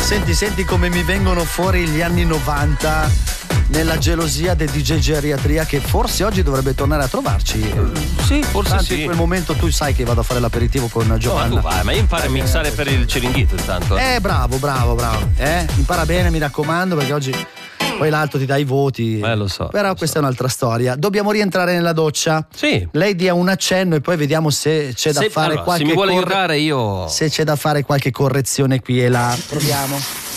Senti come mi vengono fuori gli anni 90 nella gelosia del DJ Geriatria, che forse oggi dovrebbe tornare a trovarci. Sì, forse tanto sì. In quel momento tu sai che vado a fare l'aperitivo con Giovanna. Ma tu vai, ma io imparo a mixare per il Ciringhito intanto. Bravo. Impara bene, mi raccomando, perché oggi poi l'altro ti dà i voti. Lo so. Però questa è un'altra storia. Dobbiamo rientrare nella doccia. Sì. Lei dia un accenno e poi vediamo se c'è da fare qualche. Se mi vuole aiutare io. Se c'è da fare qualche correzione qui e là. Proviamo.